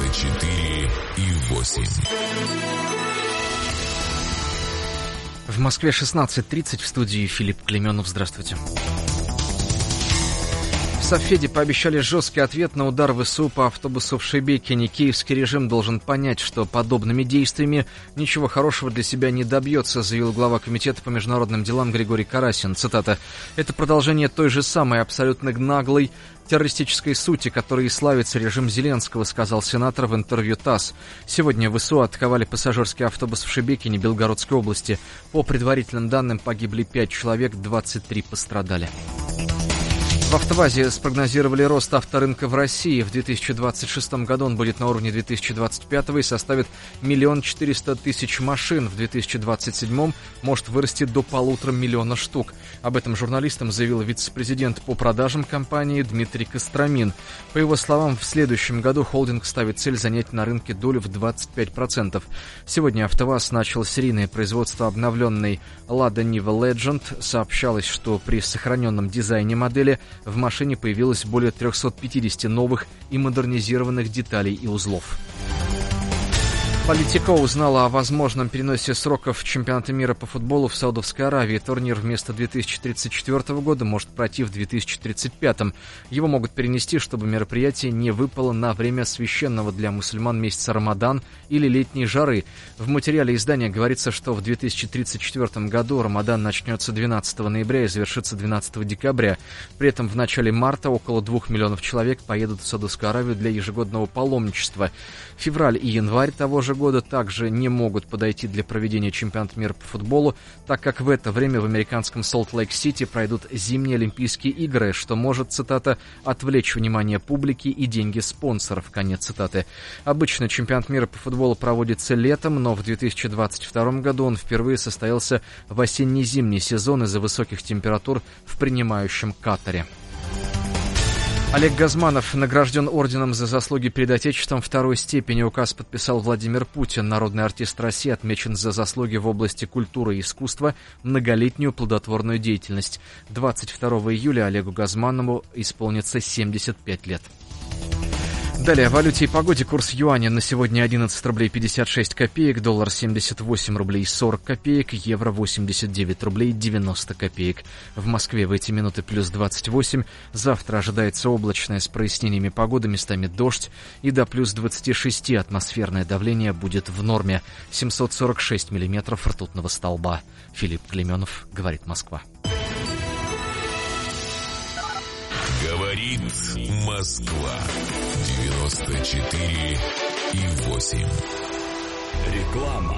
94,8. В Москве 16:30, в студии Филипп Клеменов. Здравствуйте. В Совфеде пообещали жесткий ответ на удар ВСУ по автобусу в Шебекине. Киевский режим должен понять, что подобными действиями ничего хорошего для себя не добьется, заявил глава комитета по международным делам Григорий Карасин. Цитата: «Это продолжение той же самой абсолютно наглой террористической сути, которой и славится режим Зеленского», сказал сенатор в интервью ТАСС. Сегодня ВСУ атаковали пассажирский автобус в Шебекине Белгородской области. По предварительным данным, погибли 5 человек, 23 пострадали. В «АвтоВАЗе» спрогнозировали рост авторынка в России. В 2026 году он будет на уровне 2025 и составит 1 400 000 машин. В 2027 может вырасти до 1,5 миллиона штук. Об этом журналистам заявил вице-президент по продажам компании Дмитрий Костромин. По его словам, в следующем году холдинг ставит цель занять на рынке долю в 25%. Сегодня «АвтоВАЗ» начал серийное производство обновленной Lada Niva Legend. Сообщалось, что при сохраненном дизайне модели в машине появилось более 350 новых и модернизированных деталей и узлов. Политико узнала о возможном переносе сроков чемпионата мира по футболу в Саудовской Аравии. Турнир вместо 2034 года может пройти в 2035. Его могут перенести, чтобы мероприятие не выпало на время священного для мусульман месяца Рамадан или летней жары. В материале издания говорится, что в 2034 году Рамадан начнется 12 ноября и завершится 12 декабря. При этом в начале марта около 2 миллионов человек поедут в Саудовскую Аравию для ежегодного паломничества. Февраль и январь того же года также не могут подойти для проведения чемпионата мира по футболу, так как в это время в американском Солт-Лейк-Сити пройдут зимние Олимпийские игры, что может, цитата, «отвлечь внимание публики и деньги спонсоров», конец цитаты. Обычно чемпионат мира по футболу проводится летом, но в 2022 году он впервые состоялся в осенне-зимний сезон из-за высоких температур в принимающем Катаре. Олег Газманов награжден орденом за заслуги перед Отечеством второй степени. Указ подписал Владимир Путин. Народный артист России отмечен за заслуги в области культуры и искусства, многолетнюю плодотворную деятельность. 22 июля Олегу Газманову исполнится 75 лет. Далее о валюте и погоде. Курс юаня на сегодня 11 рублей 56 копеек, доллар 78 рублей 40 копеек, евро 89 рублей 90 копеек. В Москве в эти минуты плюс 28. Завтра ожидается облачное с прояснениями погоды, местами дождь, и до плюс 26 атмосферное давление будет в норме. 746 миллиметров ртутного столба. Филипп Клеменов, говорит Москва. Говорит Москва. 94,8. Реклама.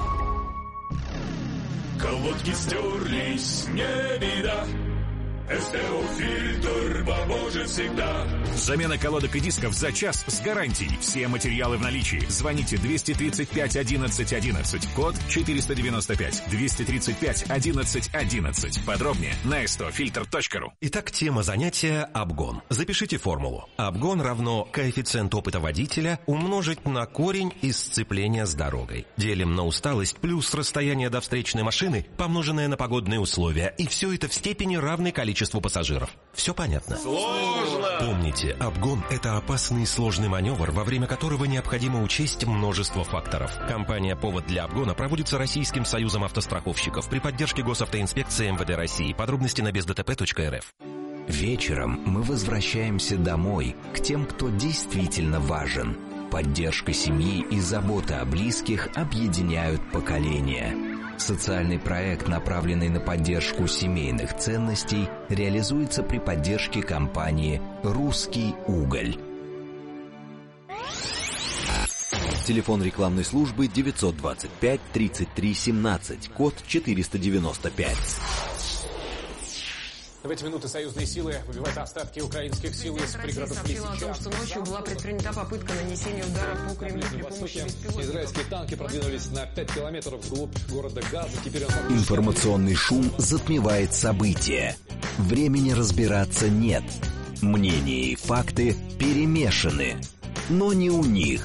Колодки стерлись, не беда. СТО-фильтр поможет всегда. Замена колодок и дисков за час с гарантией. Все материалы в наличии. Звоните 235 11 11, код 495. 235 11 11. Подробнее на stofilter.ru. Итак, тема занятия – обгон. Запишите формулу. Обгон равно коэффициент опыта водителя умножить на корень из сцепления с дорогой. Делим на усталость плюс расстояние до встречной машины, помноженное на погодные условия. И все это в степени равной количеству пассажиров. Все понятно? Сложно! Помните, обгон – это опасный и сложный маневр, во время которого необходимо учесть множество факторов. Компания «Повод для обгона» проводится Российским союзом автостраховщиков при поддержке Госавтоинспекции МВД России. Подробности на бездтп.рф. Вечером мы возвращаемся домой, к тем, кто действительно важен. Поддержка семьи и забота о близких объединяют поколения. Социальный проект, направленный на поддержку семейных ценностей, реализуется при поддержке компании «Русский уголь». Телефон рекламной службы 925 33 17, код 495. В эти минуты союзные силы выбивают остатки украинских сил из пригородов Лисичанска. Сообщила о том, что ночью была предпринята попытка нанесения удара по Кремлю при помощи беспилотников. Израильские танки продвинулись на 5 километров вглубь города Газа. Теперь Информационный шум затмевает события. Времени разбираться нет. Мнения и факты перемешаны. Но не у них.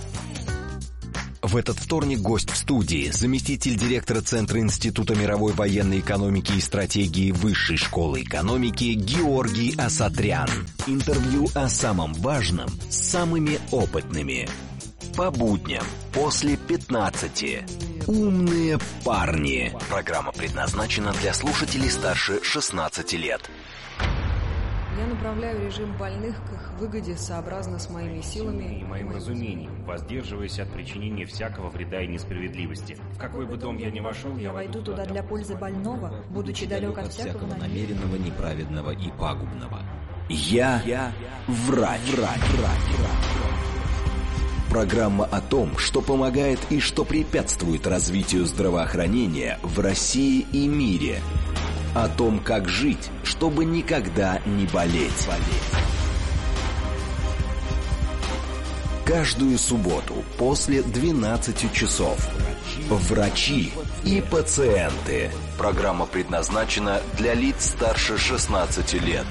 В этот вторник гость в студии, заместитель директора Центра Института мировой военной экономики и стратегии Высшей школы экономики Георгий Асатрян. Интервью о самом важном с самыми опытными. По будням после 15. Умные парни. Программа предназначена для слушателей старше 16 лет. Я направляю режим больных к их выгоде сообразно с моими силами и моим разумением, воздерживаясь от причинения всякого вреда и несправедливости. В какой бы дом я ни вошел, я войду туда для пользы больного, будучи далек от всякого намеренного, неправедного и пагубного. Я врач. Программа о том, что помогает и что препятствует развитию здравоохранения в России и мире. О том, как жить, чтобы никогда не болеть. Каждую субботу после 12 часов. Врачи и пациенты. Программа предназначена для лиц старше 16 лет.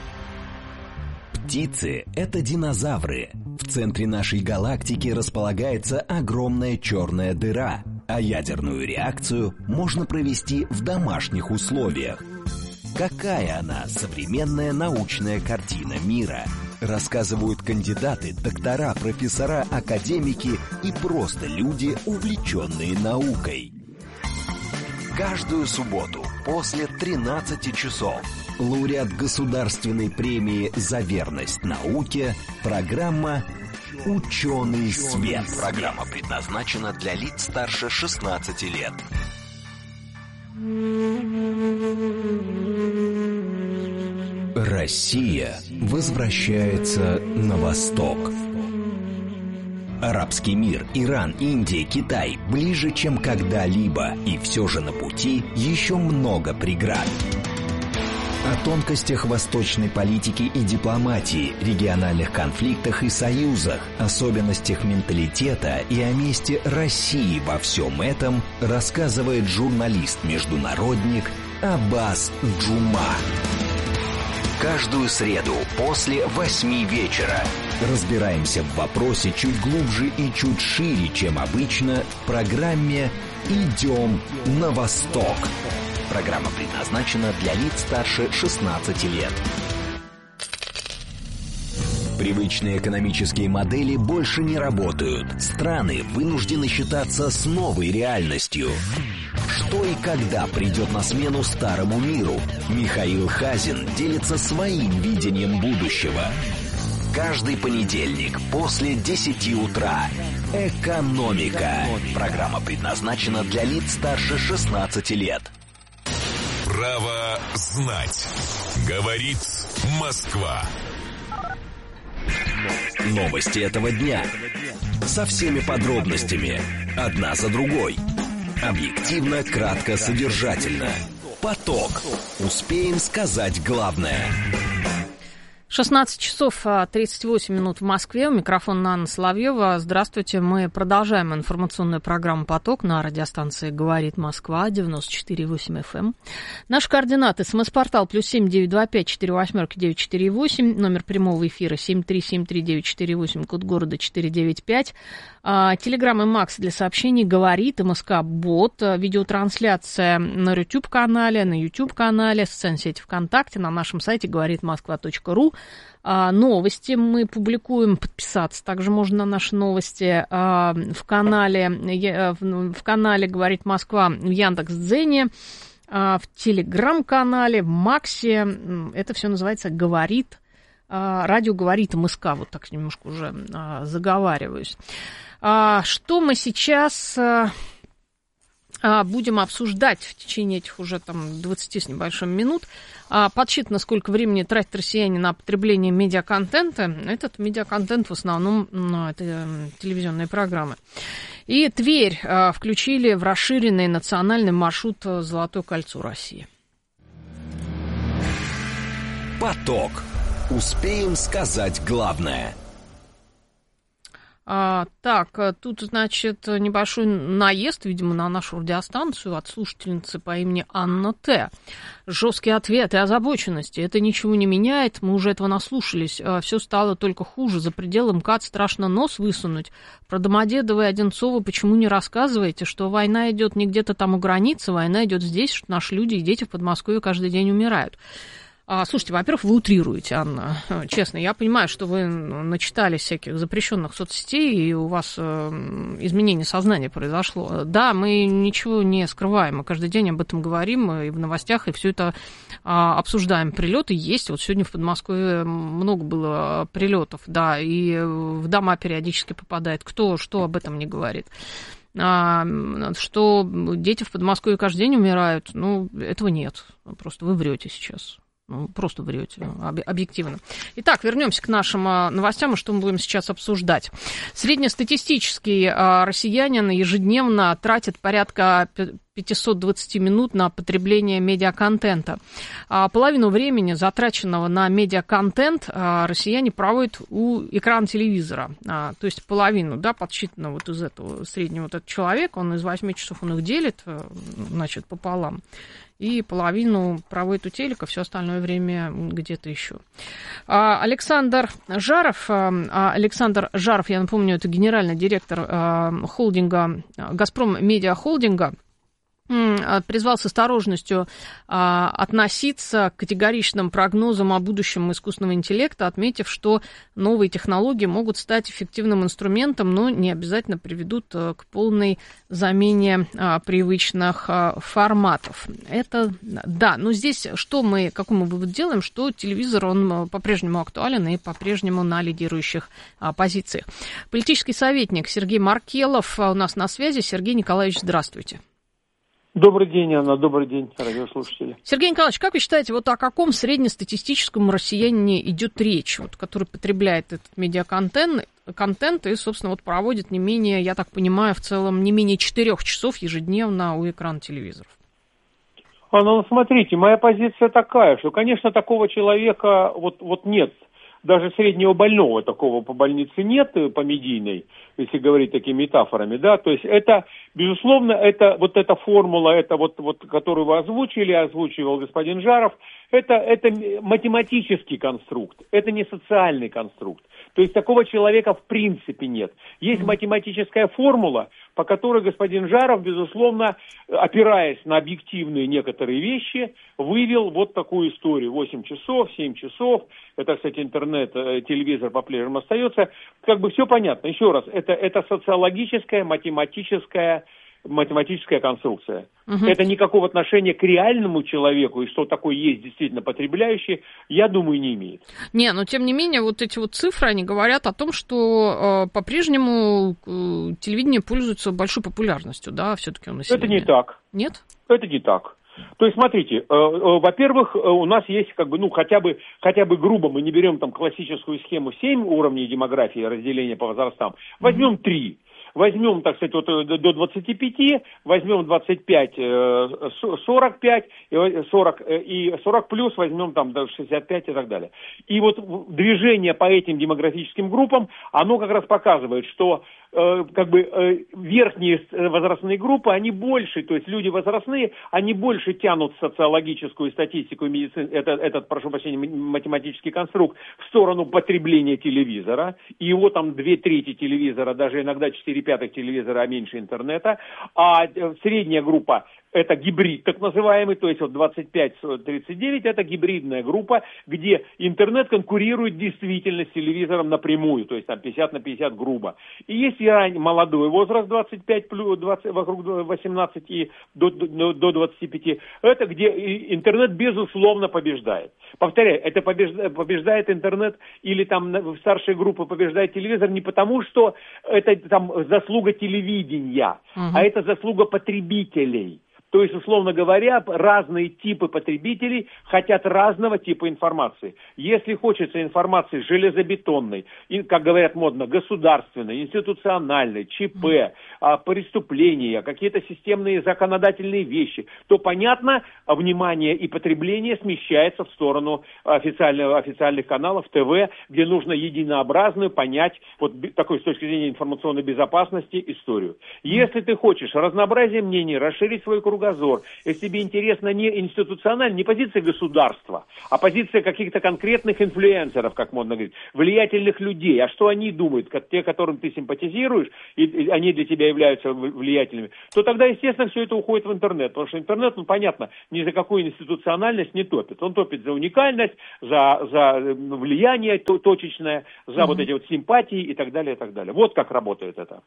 Птицы – это динозавры. В центре нашей галактики располагается огромная черная дыра, а ядерную реакцию можно провести в домашних условиях. Какая она, современная научная картина мира? Рассказывают кандидаты, доктора, профессора, академики и просто люди, увлеченные наукой. Каждую субботу после 13 часов лауреат Государственной премии «За верность науке» программа «Ученый свет». Программа предназначена для лиц старше 16 лет. Россия возвращается на восток. Арабский мир, Иран, Индия, Китай ближе, чем когда-либо, и все же на пути еще много преград. О тонкостях восточной политики и дипломатии, региональных конфликтах и союзах, особенностях менталитета и о месте России во всем этом рассказывает журналист-международник Аббас Джума. Каждую среду после 8 вечера разбираемся в вопросе чуть глубже и чуть шире, чем обычно, в программе «Идем на восток». Программа предназначена для лиц старше 16 лет. Привычные экономические модели больше не работают. Страны вынуждены считаться с новой реальностью. Что и когда придет на смену старому миру? Михаил Хазин делится своим видением будущего. Каждый понедельник после 10 утра. «Экономика». Программа предназначена для лиц старше 16 лет. Право знать. Говорит Москва. Новости этого дня. Со всеми подробностями. Одна за другой. Объективно, кратко, содержательно. Поток. Успеем сказать главное. 16 часов 38 минут в Москве. У микрофона Анна Соловьева. Здравствуйте. Мы продолжаем информационную программу «Поток» на радиостанции «Говорит Москва», 94,8 FM. Наши координаты. СМС-портал +7 925 48 948. Номер прямого эфира 7373948. 948, код города 495. Телеграм и Макс для сообщений «Говорит» и МСК-бот. Видеотрансляция на YouTube-канале, социальной сети ВКонтакте, на нашем сайте говоритмосква.ру. Новости мы публикуем, подписаться также можно на наши новости в канале «Говорит Москва» в Яндекс.Дзене, в Телеграм-канале, в Максе. Это все называется «Говорит». Радио «Говорит» МСК, вот так немножко уже заговариваюсь. Что мы сейчас будем обсуждать в течение этих уже 20 с небольшим минут? Подсчитано, сколько времени тратят россияне на потребление медиаконтента. Этот медиаконтент в основном это телевизионные программы. И Тверь включили в расширенный национальный маршрут «Золотое кольцо России». Поток. Успеем сказать главное. Так, тут, значит, небольшой наезд, видимо, на нашу радиостанцию от слушательницы по имени Анна Т. Жесткие ответы и озабоченности. Это ничего не меняет, мы уже этого наслушались. Все стало только хуже. За пределы МКАД страшно нос высунуть. Про Домодедово и Одинцово почему не рассказываете, что война идет не где-то там у границы, война идет здесь, что наши люди и дети в Подмосковье каждый день умирают. Слушайте, во-первых, вы утрируете, Анна, честно. Я понимаю, что вы начитались всяких запрещенных соцсетей, и у вас изменение сознания произошло. Да, мы ничего не скрываем, мы каждый день об этом говорим и в новостях, и все это обсуждаем. Прилеты есть. Вот сегодня в Подмосковье много было прилетов, да, и в дома периодически попадает. Кто что об этом не говорит? Что дети в Подмосковье каждый день умирают, ну, этого нет. Просто вы врете сейчас. Ну, просто врете, объективно. Итак, вернемся к нашим новостям, и что мы будем сейчас обсуждать. Среднестатистический россиянин ежедневно тратит порядка 520 минут на потребление медиаконтента. Половину времени, затраченного на медиаконтент, россияне проводят у экрана телевизора. То есть половину, да, подсчитано вот из этого среднего вот этот человек, он из 8 часов он их делит, значит, пополам. И половину проводит у телека, все остальное время где-то еще. Александр Жаров, я напомню, это генеральный директор холдинга, «Газпром Медиа Холдинга», призвал с осторожностью относиться к категоричным прогнозам о будущем искусственного интеллекта, отметив, что новые технологии могут стать эффективным инструментом, но не обязательно приведут к полной замене привычных форматов. Это да, но здесь какой мы вывод делаем, что телевизор, он по-прежнему актуален и по-прежнему на лидирующих позициях. Политический советник Сергей Маркелов у нас на связи. Сергей Николаевич, здравствуйте. Добрый день, Анна, добрый день, радиослушатели. Сергей Николаевич, как вы считаете, вот о каком среднестатистическом россиянине идет речь, вот, который потребляет этот медиаконтент и, собственно, вот проводит не менее, я так понимаю, в целом не менее 4 часов ежедневно у экрана телевизоров? Ну, смотрите, моя позиция такая, что, конечно, такого человека вот нет. Даже среднего больного такого по больнице нет, по медийной, если говорить такими метафорами, да, то есть это, безусловно, это вот эта формула, это вот которую вы озвучивал господин Жаров, это математический конструкт, это не социальный конструкт. То есть такого человека в принципе нет. Есть математическая формула, по которой господин Жаров, безусловно, опираясь на объективные некоторые вещи, вывел вот такую историю. 8 часов, 7 часов, это, кстати, интернет, телевизор по-прежнему остается. Как бы все понятно. Еще раз, это социологическая, математическая конструкция. Угу. Это никакого отношения к реальному человеку, и что такое есть действительно потребляющий, я думаю, не имеет. Но тем не менее, вот эти вот цифры, они говорят о том, что по-прежнему телевидение пользуется большой популярностью, да, все-таки у населения. Это не так. Нет? Это не так. То есть, смотрите, во-первых, у нас есть хотя бы грубо, мы не берем там классическую схему 7 уровней демографии, разделения по возрастам, возьмем 3. Возьмем, так сказать, до 25, возьмем 25, 45, 40 и 40 плюс возьмем там до 65 и так далее. И вот движение по этим демографическим группам, оно как раз показывает, что верхние возрастные группы, они больше, то есть люди возрастные, они больше тянут социологическую статистику и медицину, прошу прощения, математический конструкт в сторону потребления телевизора, и его там 2/3 телевизора, даже иногда 4/5 телевизора, а меньше интернета, а средняя группа это гибрид так называемый, то есть вот 25-39 это гибридная группа, где интернет конкурирует действительно с телевизором напрямую, то есть там 50/50 грубо. И есть и молодой возраст 25 плюс 20, вокруг 18 и до 25, это где интернет безусловно побеждает. Повторяю, это побеждает интернет или там в старшей группе побеждает телевизор не потому, что это там заслуга телевидения, а это заслуга потребителей. То есть, условно говоря, разные типы потребителей хотят разного типа информации. Если хочется информации железобетонной, как говорят модно, государственной, институциональной, ЧП, преступления, какие-то системные законодательные вещи, то, понятно, внимание и потребление смещается в сторону официальных каналов ТВ, где нужно единообразную понять, вот такой с точки зрения информационной безопасности, историю. Если ты хочешь разнообразие мнений, расширить свой круг кругозор, если тебе интересна не институциональная, не позиция государства, а позиция каких-то конкретных инфлюенсеров, как модно говорить, влиятельных людей, а что они думают, те, которым ты симпатизируешь, и они для тебя являются влиятельными, то тогда, естественно, все это уходит в интернет, потому что интернет, ну, понятно, ни за какую институциональность не топит. Он топит за уникальность, за влияние точечное, за вот эти вот симпатии и так далее, и так далее. Вот как работает это.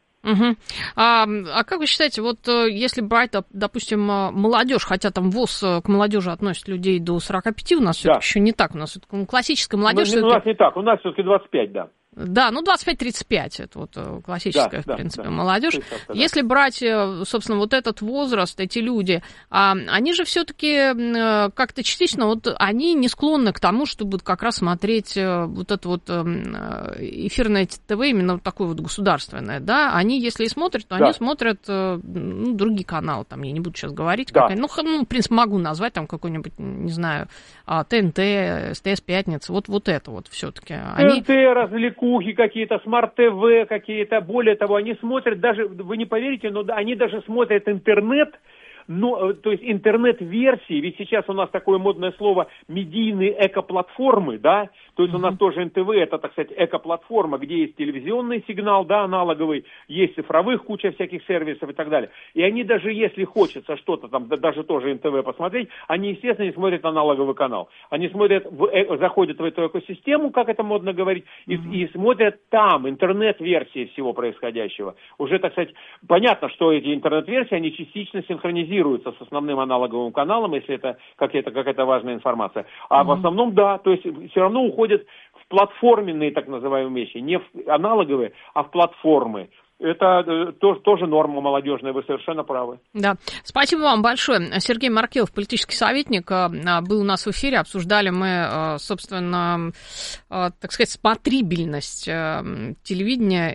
А как вы считаете, вот если брать, допустим, молодежь, хотя там ВОЗ к молодежи относит людей до 45, у нас все-таки еще не так, у нас классическая молодежь... У нас не так, у нас все-таки 25, да. Да, ну 25-35, это вот классическая, в принципе, молодежь. Да. Если брать, собственно, вот этот возраст, эти люди, они же все-таки как-то частично, вот они не склонны к тому, чтобы как раз смотреть вот это вот эфирное ТВ, именно вот такое вот государственное, да, они, если и смотрят, то они смотрят другие каналы, там, я не буду сейчас говорить, ну, в принципе, могу назвать там какой-нибудь, не знаю, ТНТ, СТС, Пятница, вот это вот все-таки. ТНТ, развлекухи какие-то, смарт-ТВ какие-то, более того, они смотрят даже, вы не поверите, но они даже смотрят интернет, ну, то есть интернет-версии, ведь сейчас у нас такое модное слово медийные эко-платформы, да, то есть у нас тоже НТВ, это, так сказать, эко-платформа, где есть телевизионный сигнал, да, аналоговый, есть цифровых куча всяких сервисов и так далее. И они даже, если хочется что-то там, даже тоже НТВ посмотреть, они, естественно, не смотрят аналоговый канал. Они смотрят, заходят в эту экосистему, как это модно говорить, и смотрят там интернет-версии всего происходящего. Уже, так сказать, понятно, что эти интернет-версии, они частично синхронизируются с основным аналоговым каналом, если это какая-то важная информация. А в основном, да, то есть все равно уходят в платформенные так называемые вещи, не в аналоговые, а в платформы. Это тоже норма молодежная, вы совершенно правы. Да, спасибо вам большое. Сергей Маркелов, политический советник, был у нас в эфире. Обсуждали мы, собственно, так сказать, смотрибельность телевидения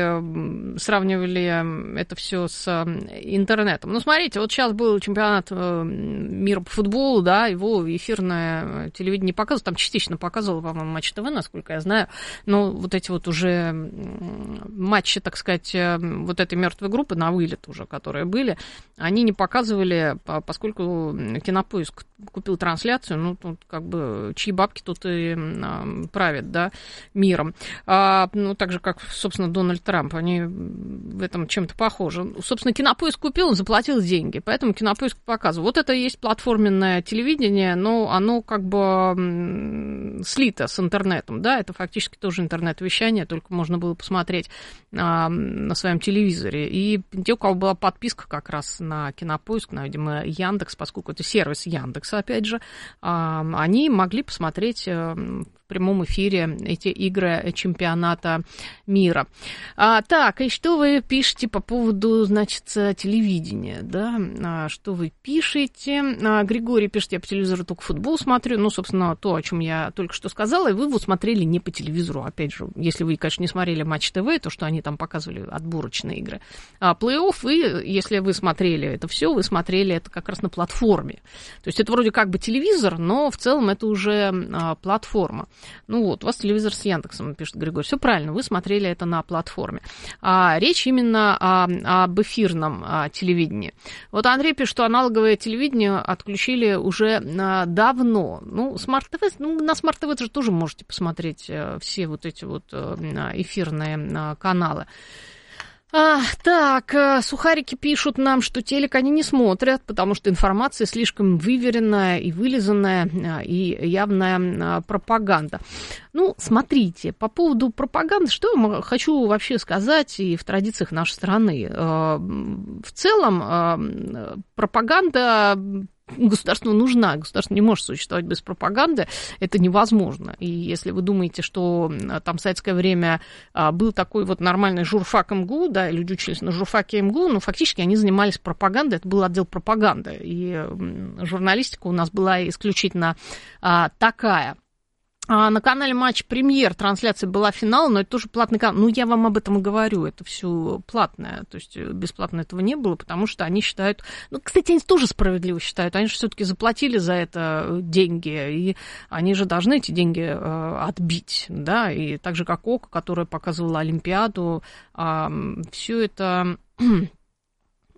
и сравнивали это все с интернетом. Ну, смотрите, вот сейчас был чемпионат мира по футболу, да, его эфирное телевидение показывало, там частично показывало, по-моему, Матч ТВ, насколько я знаю, но вот эти вот уже матчи, так сказать, вот этой мертвой группы на вылет уже, которые были, они не показывали, поскольку Кинопоиск купил трансляцию, ну, тут как бы чьи бабки тут и правят, да, миром. Ну, так же, как, собственно, Дональд Трамп, они в этом чем-то похожи. Собственно, Кинопоиск купил, он заплатил деньги, поэтому Кинопоиск показывал. Вот это и есть платформенное телевидение, но оно как бы слито с интернетом, да, это фактически тоже интернет-вещание, только можно было посмотреть на своем телевизоре. И те, у кого была подписка как раз на Кинопоиск, на, видимо, Яндекс, поскольку это сервис Яндекса, опять же, они могли посмотреть в прямом эфире эти игры чемпионата мира. Так, и что вы пишете по поводу, значит, телевидения, да? Что вы пишете? Григорий пишет, я по телевизору только футбол смотрю. Ну, собственно, то, о чем я только что сказала, и вы вот смотрели не по телевизору. Опять же, если вы, конечно, не смотрели Матч ТВ, то, что они там показывали отборочные игры. Плей-офф, вы, если вы смотрели это все, вы смотрели это как раз на платформе. То есть это вроде как бы телевизор, но в целом это уже платформа. Ну вот, у вас телевизор с Яндексом, пишет Григорий. Все правильно, вы смотрели это на платформе. Речь именно об эфирном телевидении. Вот Андрей пишет, что аналоговое телевидение отключили уже давно. Ну, Смарт-ТВ, на Смарт-ТВ же тоже можете посмотреть все вот эти вот эфирные каналы. Так, сухарики пишут нам, что телек они не смотрят, потому что информация слишком выверенная и вылизанная, и явная пропаганда. Ну, смотрите, по поводу пропаганды, что я хочу вообще сказать и в традициях нашей страны. В целом, пропаганда государству нужна. Государство не может существовать без пропаганды. Это невозможно. И если вы думаете, что там в советское время был такой вот нормальный журфак МГУ, да, люди учились на журфаке МГУ, но фактически они занимались пропагандой, это был отдел пропаганды. И журналистика у нас была исключительно такая. На канале Матч Премьер трансляция была финал, но это тоже платный канал. Ну, я вам об этом и говорю, это все платное, то есть бесплатно этого не было, потому что они считают... Ну, кстати, они тоже справедливо считают, они же все-таки заплатили за это деньги, и они же должны эти деньги отбить, да, и так же, как ОК, которая показывала Олимпиаду, все это...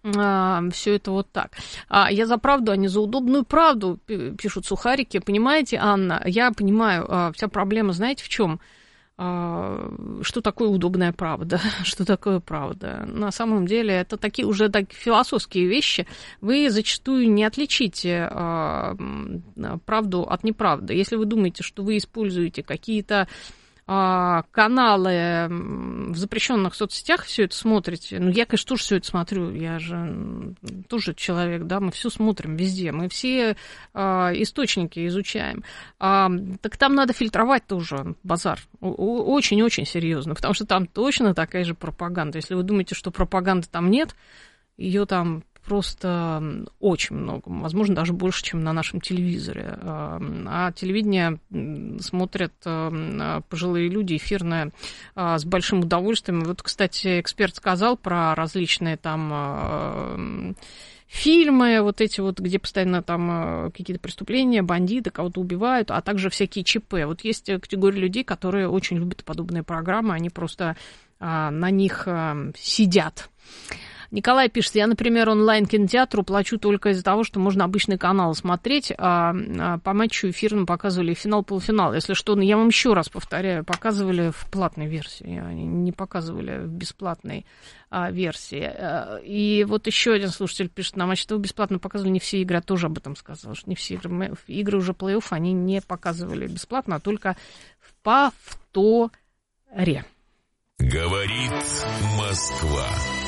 все это вот так. Я за правду, а не за удобную правду, пишут сухарики. Понимаете, Анна, я понимаю, вся проблема, знаете, в чем? Что такое удобная правда? Что такое правда? На самом деле это такие уже философские вещи. Вы зачастую не отличите правду от неправды. Если вы думаете, что вы используете какие-то каналы в запрещенных соцсетях, все это смотрите. Ну, я, конечно, тоже все это смотрю. Я же тоже человек, да, мы все смотрим везде. Мы все источники изучаем. Так там надо фильтровать тоже базар. Очень-очень серьезно, потому что там точно такая же пропаганда. Если вы думаете, что пропаганды там нет, ее там просто очень много, возможно, даже больше, чем на нашем телевизоре. А телевидение смотрят пожилые люди, эфирное, с большим удовольствием. Вот, кстати, эксперт сказал про различные там фильмы, вот эти вот, где постоянно там какие-то преступления, бандиты кого-то убивают, а также всякие ЧП. Вот есть категория людей, которые очень любят подобные программы, они просто на них сидят. Николай пишет, я, например, онлайн-кинотеатру плачу только из-за того, что можно обычный канал смотреть, по матчу эфирным показывали финал-полуфинал. Если что, я вам еще раз повторяю, показывали в платной версии, не показывали в бесплатной версии. И вот еще один слушатель пишет нам, что вы бесплатно показывали не все игры, я тоже об этом сказала, что не все игры. Игры уже плей-офф они не показывали бесплатно, а только в повторе. Говорит Москва.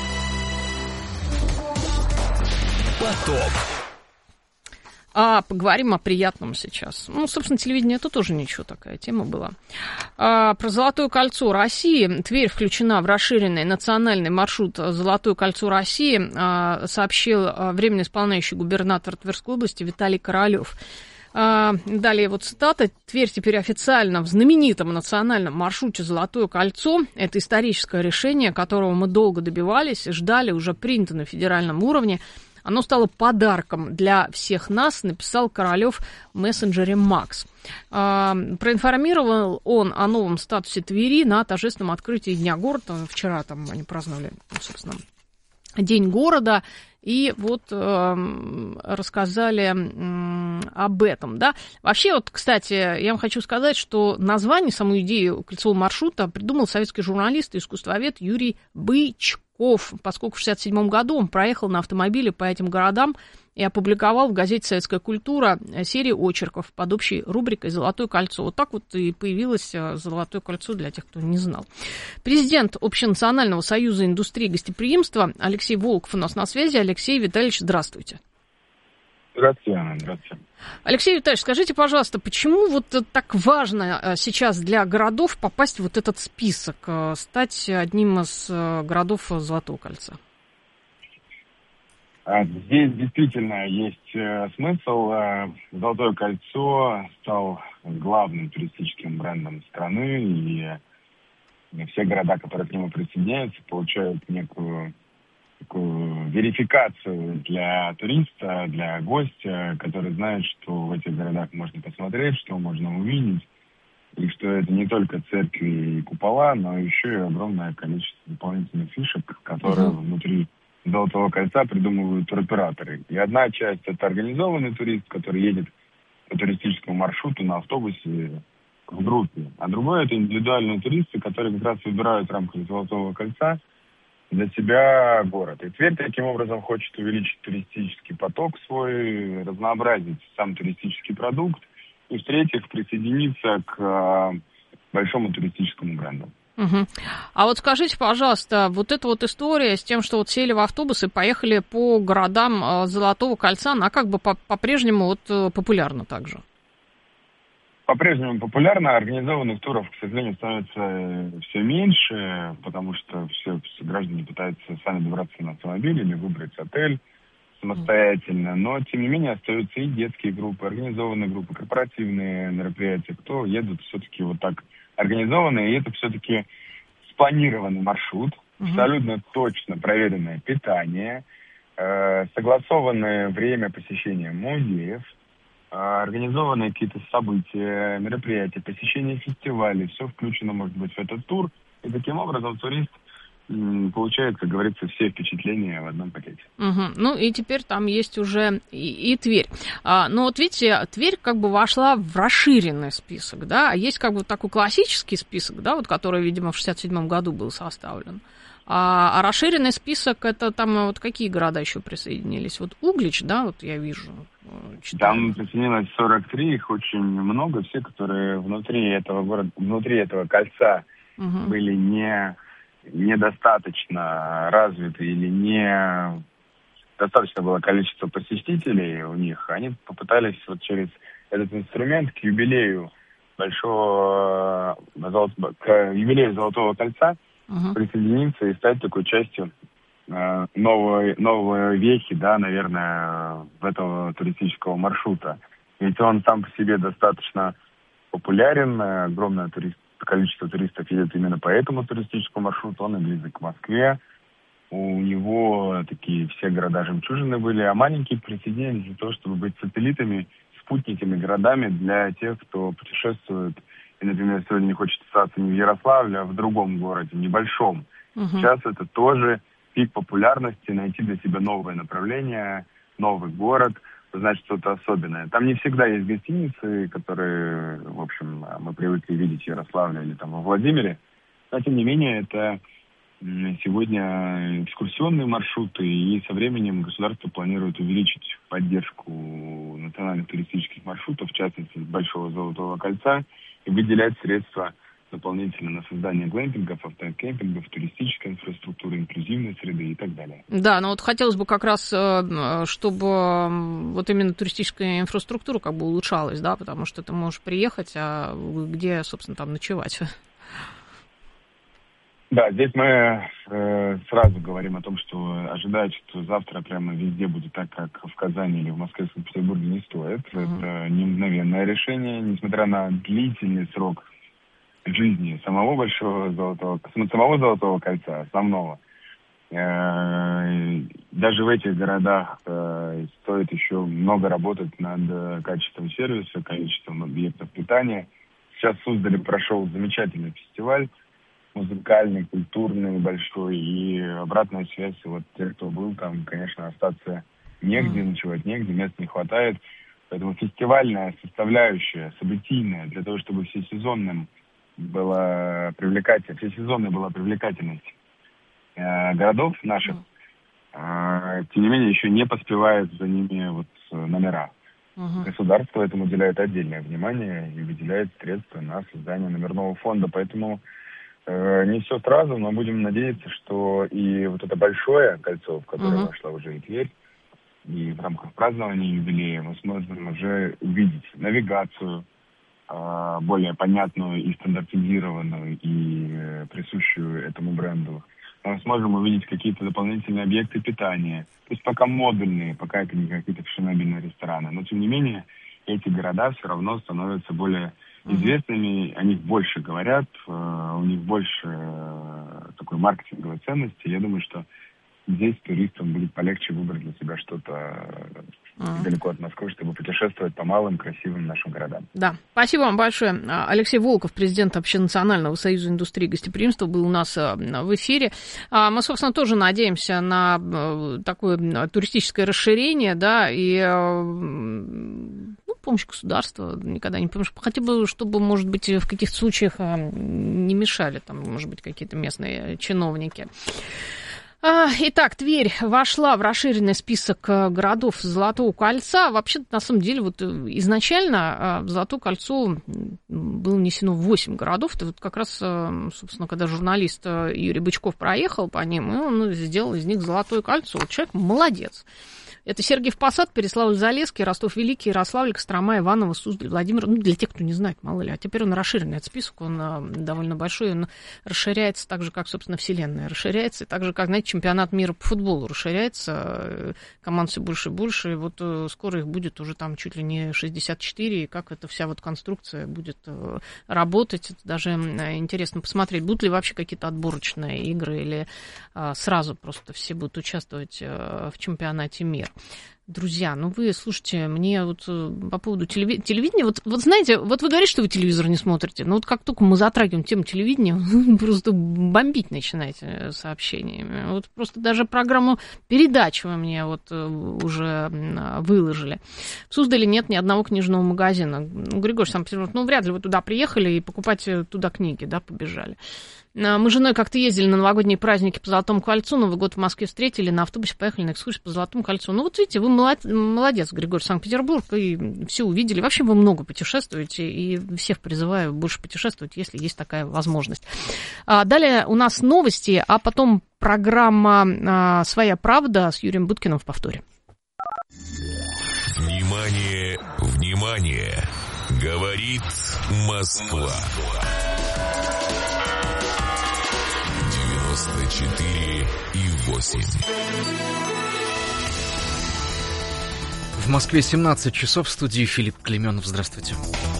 Поток. Поговорим о приятном сейчас. Ну, собственно, телевидение это тоже ничего, такая тема была. Про Золотое кольцо России. Тверь включена в расширенный национальный маршрут Золотое кольцо России, сообщил временно исполняющий губернатор Тверской области Виталий Королёв. Далее вот цитата. Тверь теперь официально в знаменитом национальном маршруте «Золотое кольцо». Это историческое решение, которого мы долго добивались, ждали, уже принято на федеральном уровне. Оно стало подарком для всех нас, написал Королёв в мессенджере Макс. Проинформировал он о новом статусе Твери на торжественном открытии Дня города. Вчера там они праздновали, собственно, День города. И вот рассказали об этом, да. Вообще, вот, кстати, я вам хочу сказать, что название, саму идею кольцевого маршрута придумал советский журналист и искусствовед Юрий Бычков, поскольку в 1967 году он проехал на автомобиле по этим городам и опубликовал в газете «Советская культура» серию очерков под общей рубрикой «Золотое кольцо». Вот так вот и появилось «Золотое кольцо», для тех, кто не знал. Президент Общенационального союза индустрии гостеприимства Алексей Волков у нас на связи. Алексей Витальевич, здравствуйте. Здравствуйте, Анна, здравствуйте. Алексей Витальевич, скажите, пожалуйста, почему вот так важно сейчас для городов попасть в вот этот список, стать одним из городов Золотого кольца? Здесь действительно есть смысл. Золотое кольцо стал главным туристическим брендом страны, и все города, которые к нему присоединяются, получают некую такую верификацию для туриста, для гостя, который знает, что в этих городах можно посмотреть, что можно увидеть, и что это не только церкви и купола, но еще и огромное количество дополнительных фишек, которые внутри Золотого кольца придумывают туроператоры. И одна часть — это организованный турист, который едет по туристическому маршруту на автобусе в группе. А другое — это индивидуальные туристы, которые как раз выбирают в рамках Золотого кольца для себя город. И Тверь таким образом хочет увеличить туристический поток свой, разнообразить сам туристический продукт и, в-третьих, присоединиться к большому туристическому бренду. Угу. А вот скажите, пожалуйста, вот эта вот история с тем, что вот сели в автобус и поехали по городам Золотого кольца, она как бы по-прежнему вот популярна также? По-прежнему популярна. Организованных туров, к сожалению, становится все меньше, потому что все граждане пытаются сами добраться на автомобиле или выбрать отель самостоятельно. Но, тем не менее, остаются и детские группы, организованные группы, корпоративные мероприятия, кто едут все-таки вот так организованные, и это все-таки спланированный маршрут, абсолютно точно проверенное питание, согласованное время посещения музеев, организованные какие-то события, мероприятия, посещение фестивалей, все включено, может быть, в этот тур. И таким образом турист получают, как говорится, все впечатления в одном пакете. Угу. Ну и теперь там есть уже и Тверь. Но вот видите, Тверь как бы вошла в расширенный список, да, а есть как бы такой классический список, да, вот который, видимо, в 67 году был составлен. А расширенный список, это там вот какие города еще присоединились? Вот Углич, да, вот я вижу. Читаю. Там присоединилось 43, их очень много, все, которые внутри этого города, внутри этого кольца были недостаточно развиты или не достаточно было количество посетителей у них, они попытались вот через этот инструмент к юбилею Золотого кольца присоединиться и стать такой частью новой вехи, да, наверное, этого туристического маршрута. Ведь он сам по себе достаточно популярен, огромное количество туристов едет именно по этому туристическому маршруту, он и близок к Москве. У него такие все города-жемчужины были, а маленькие присоединились для того, чтобы быть сателлитами, спутниками, городами для тех, кто путешествует. И, например, сегодня не хочет остаться не в Ярославле, а в другом городе, небольшом. Сейчас это тоже пик популярности, найти для себя новое направление, новый город, узнать что-то особенное. Там не всегда есть гостиницы, которые, в общем, мы привыкли видеть в Ярославле или там во Владимире. Но, тем не менее, это сегодня экскурсионные маршруты, и со временем государство планирует увеличить поддержку национальных туристических маршрутов, в частности, Большого Золотого кольца, и выделять средства дополнительно на создание глэмпингов, автокемпингов, туристической инфраструктуры, инклюзивной среды и так далее. Да, но вот хотелось бы как раз, чтобы вот именно туристическая инфраструктура как бы улучшалась, да, потому что ты можешь приехать, а где, собственно, там ночевать? Да, здесь мы сразу говорим о том, что ожидать, что завтра прямо везде будет так, как в Казани или в Москве, в Санкт-Петербурге, не стоит. Это не мгновенное решение, несмотря на длительный срок жизни самого Золотого кольца, основного. Даже в этих городах стоит еще много работать над качеством сервиса, количеством объектов питания. Сейчас в Суздале прошел замечательный фестиваль, музыкальный, культурный, большой, и обратная связь, вот те, кто был там, конечно, остаться негде, ночевать негде, мест не хватает. Поэтому фестивальная составляющая, событийная, для того, чтобы всесезонной была привлекательность городов наших, тем не менее, еще не поспевает за ними вот номера. Государство этому уделяет отдельное внимание и выделяет средства на создание номерного фонда, поэтому не все сразу, но будем надеяться, что и вот это большое кольцо, в которое вошла уже и Тверь, и в рамках празднования юбилея мы сможем уже увидеть навигацию более понятную и стандартизированную, и присущую этому бренду. Мы сможем увидеть какие-то дополнительные объекты питания. То есть пока модульные, пока это не какие-то фешенебельные рестораны. Но тем не менее, эти города все равно становятся более известными, о них больше говорят, у них больше такой маркетинговой ценности. Я думаю, что здесь туристам будет полегче выбрать для себя что-то далеко от Москвы, чтобы путешествовать по малым, красивым нашим городам. Да, спасибо вам большое. Алексей Волков, президент Общенационального союза индустрии гостеприимства, был у нас в эфире. Мы, собственно, тоже надеемся на такое туристическое расширение, да, и помощь государства, никогда не помощь, хотя бы, чтобы, может быть, в каких-то случаях не мешали, там, может быть, какие-то местные чиновники. Итак, Тверь вошла в расширенный список городов Золотого кольца. Вообще-то, на самом деле, вот изначально в Золотое кольцо было внесено 8 городов. Это вот как раз, собственно, когда журналист Юрий Бычков проехал по ним, он сделал из них Золотое кольцо. Вот человек молодец. Это Сергиев Посад, Переславль-Залесский, Ростов-Великий, Ярославль, Кострома, Иваново, Суздаль, Владимир. Ну, для тех, кто не знает, мало ли. А теперь он расширенный, этот список, он довольно большой, он расширяется так же, как, собственно, Вселенная расширяется, и так же, как, знаете, чемпионат мира по футболу расширяется, команд все больше и больше, и вот скоро их будет уже там чуть ли не 64, и как эта вся вот конструкция будет работать, это даже интересно посмотреть, будут ли вообще какие-то отборочные игры, или сразу просто все будут участвовать в чемпионате мира. Друзья, ну вы, слушайте, мне вот по поводу телевидения, вот знаете, вот вы говорите, что вы телевизор не смотрите, но вот как только мы затрагиваем тему телевидения, вы просто бомбить начинаете сообщениями. Вот просто даже программу передач вы мне вот уже выложили. В Суздале нет ни одного книжного магазина. Ну, Григорий Санкт-Петербург, ну вряд ли вы туда приехали и покупать туда книги, да, побежали. Мы с женой как-то ездили на новогодние праздники по Золотому кольцу, Новый год в Москве встретили, на автобусе поехали на экскурсию по Золотому кольцу. Ну вот видите, вы молодец, Григорий Санкт-Петербург, и все увидели. Вообще вы много путешествуете, и всех призываю больше путешествовать, если есть такая возможность. Далее у нас новости, а потом программа «Своя правда» с Юрием Буткиным в повторе. Внимание, внимание! Говорит Москва. 94,8. В Москве 17 часов, в студии Филипп Клеменов. Здравствуйте.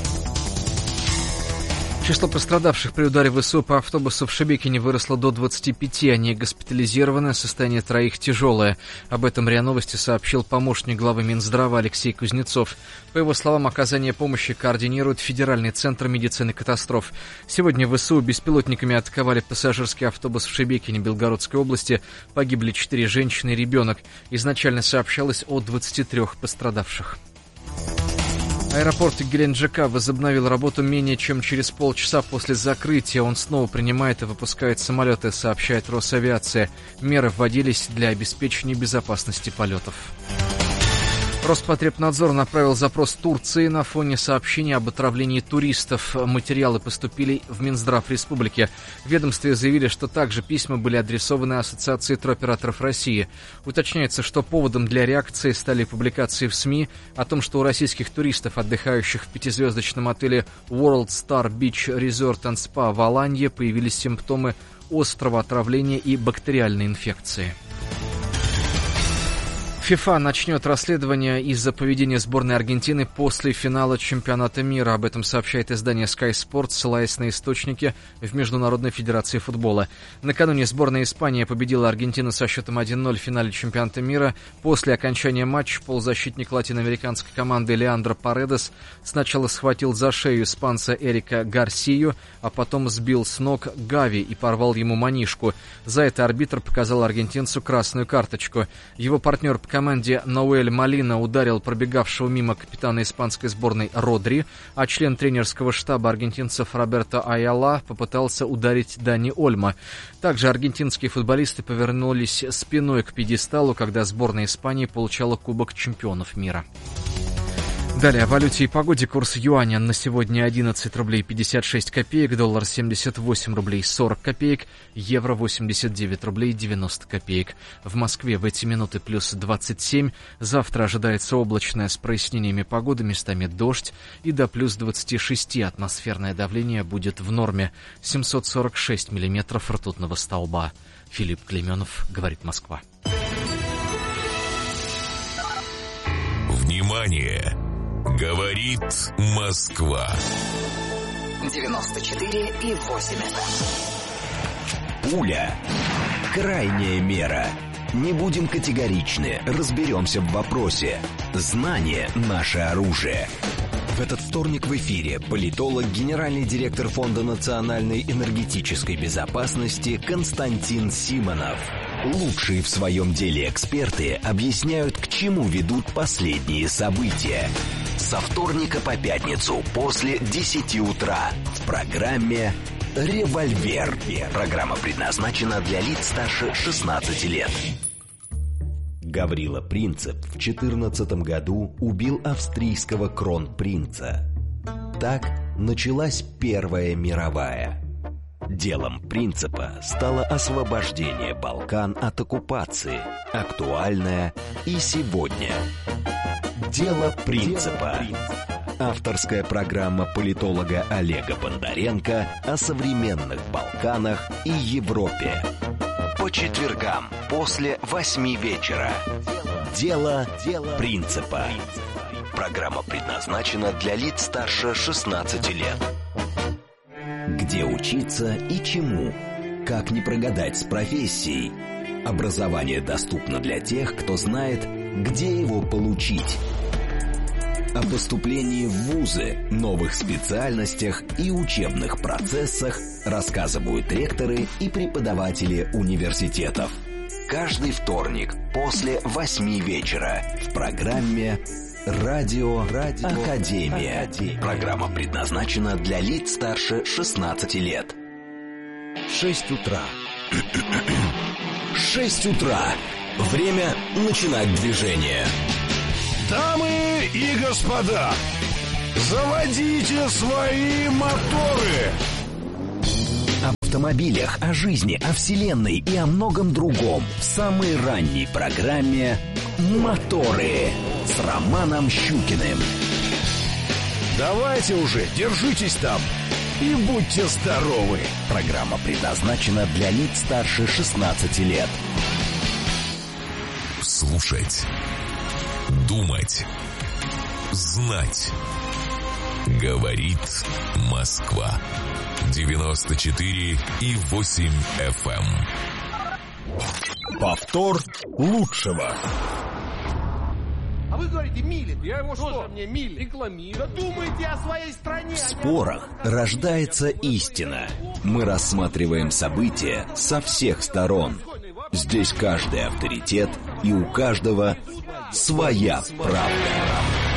Число пострадавших при ударе ВСУ по автобусу в Шебекине выросло до 25, они госпитализированы, состояние троих тяжелое. Об этом РИА Новости сообщил помощник главы Минздрава Алексей Кузнецов. По его словам, оказание помощи координирует Федеральный центр медицины катастроф. Сегодня ВСУ беспилотниками атаковали пассажирский автобус в Шебекине Белгородской области. Погибли 4 женщины и ребенок. Изначально сообщалось о 23 пострадавших. Аэропорт Геленджика возобновил работу менее чем через полчаса после закрытия. Он снова принимает и выпускает самолеты, сообщает Росавиация. Меры вводились для обеспечения безопасности полетов. Роспотребнадзор направил запрос Турции на фоне сообщений об отравлении туристов. Материалы поступили в Минздрав Республики. В ведомстве заявили, что также письма были адресованы Ассоциации туроператоров России. Уточняется, что поводом для реакции стали публикации в СМИ о том, что у российских туристов, отдыхающих в пятизвездочном отеле World Star Beach Resort and Spa в Аланье, появились симптомы острого отравления и бактериальной инфекции. ФИФА начнет расследование из-за поведения сборной Аргентины после финала чемпионата мира. Об этом сообщает издание Sky Sports, ссылаясь на источники в Международной федерации футбола. Накануне сборная Испании победила Аргентину со счетом 1-0 в финале чемпионата мира. После окончания матча полузащитник латиноамериканской команды Леандро Паредес сначала схватил за шею испанца Эрика Гарсию, а потом сбил с ног Гави и порвал ему манишку. За это арбитр показал аргентинцу красную карточку. Его партнер по команде Ноэль Молина ударил пробегавшего мимо капитана испанской сборной Родри, а член тренерского штаба аргентинцев Роберто Айала попытался ударить Дани Ольмо. Также аргентинские футболисты повернулись спиной к пьедесталу, когда сборная Испании получала Кубок чемпионов мира. Далее о валюте и погоде. Курс юаня на сегодня 11 рублей 56 копеек, доллар 78 рублей 40 копеек, евро 89 рублей 90 копеек. В Москве в эти минуты плюс 27. Завтра ожидается облачное с прояснениями погоды, местами дождь, и до плюс 26 атмосферное давление будет в норме. 746 миллиметров ртутного столба. Филипп Клеменов, говорит Москва. Внимание! Говорит Москва. 94,8. Пуля. Крайняя мера. Не будем категоричны, разберемся в вопросе. Знание – наше оружие. В этот вторник в эфире политолог, генеральный директор Фонда национальной энергетической безопасности Константин Симонов. Лучшие в своем деле эксперты объясняют, к чему ведут последние события. Со вторника по пятницу после 10 утра в программе «Револьвер». Программа предназначена для лиц старше 16 лет. Гаврила Принцип в 14 году убил австрийского кронпринца. Так началась Первая мировая. Делом Принципа стало освобождение Балкан от оккупации, актуальное и сегодня. Дело Принципа. Авторская программа политолога Олега Бондаренко о современных Балканах и Европе. По четвергам после 8 вечера. Дело Принципа. Программа предназначена для лиц старше 16 лет. Где учиться и чему? Как не прогадать с профессией? Образование доступно для тех, кто знает, где его получить. О поступлении в вузы, новых специальностях и учебных процессах рассказывают ректоры и преподаватели университетов. Каждый вторник после 8 вечера в программе «Радио Академия». Программа предназначена для лиц старше 16 лет. 6 утра. 6 утра. Время начинать движение. Дамы и господа, заводите свои моторы! Об автомобилях, о жизни, о вселенной и о многом другом в самой ранней программе «Моторы» с Романом Щукиным. Давайте уже, держитесь там и будьте здоровы! Программа предназначена для лиц старше 16 лет. Слушать. Думать. Знать. Говорит Москва. 94,8 FM. Повтор лучшего. А вы говорите, милит. Я его что? Мне милит. Рекламирует. Да думайте о своей стране. В спорах рождается истина. Мы рассматриваем события со всех сторон. Здесь каждый авторитет, и у каждого своя правда.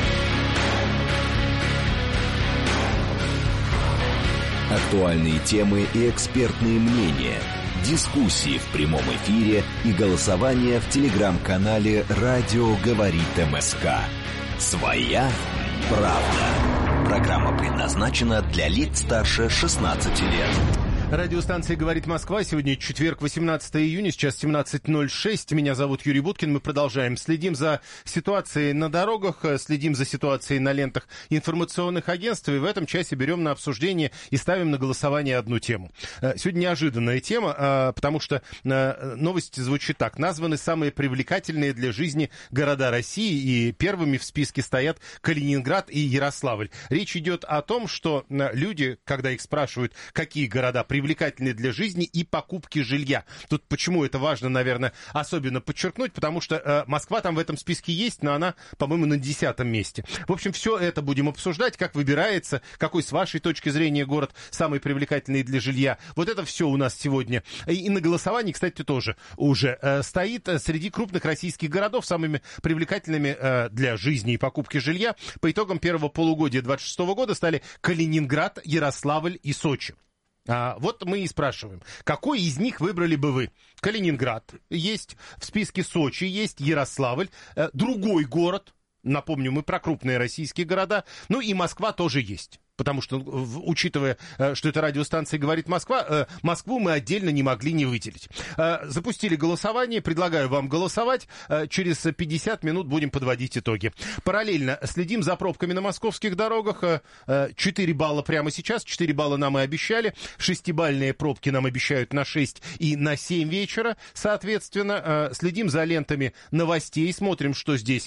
Актуальные темы и экспертные мнения, дискуссии в прямом эфире и голосование в телеграм-канале «Радио говорит МСК». Своя правда. Программа предназначена для лиц старше 16 лет. Радиостанция «Говорит Москва». Сегодня четверг, 18 июня, сейчас 17:06. Меня зовут Юрий Буткин. Мы продолжаем. Следим за ситуацией на дорогах, следим за ситуацией на лентах информационных агентств. И в этом часе берем на обсуждение и ставим на голосование одну тему. Сегодня неожиданная тема, потому что новость звучит так. Названы самые привлекательные для жизни города России. И первыми в списке стоят Калининград и Ярославль. Речь идет о том, что люди, когда их спрашивают, какие города привлекательны для жизни и покупки жилья. Тут почему это важно, наверное, особенно подчеркнуть, потому что Москва там в этом списке есть, но она, по-моему, на 10-м месте. В общем, все это будем обсуждать, как выбирается, какой с вашей точки зрения город самый привлекательный для жилья. Вот это все у нас сегодня. И на голосовании, кстати, тоже уже стоит среди крупных российских городов самыми привлекательными для жизни и покупки жилья. По итогам первого полугодия 2026 года стали Калининград, Ярославль и Сочи. Вот мы и спрашиваем, какой из них выбрали бы вы? Калининград есть, в списке Сочи есть, Ярославль, другой город, напомню, мы про крупные российские города, ну и Москва тоже есть. Потому что, учитывая, что это радиостанция «Говорит Москва», Москву мы отдельно не могли не выделить. Запустили голосование, предлагаю вам голосовать. Через 50 минут будем подводить итоги. Параллельно следим за пробками на московских дорогах. 4 балла прямо сейчас, 4 балла нам и обещали. 6-бальные пробки нам обещают на 6 и на 7 вечера. Соответственно, следим за лентами новостей, смотрим, что здесь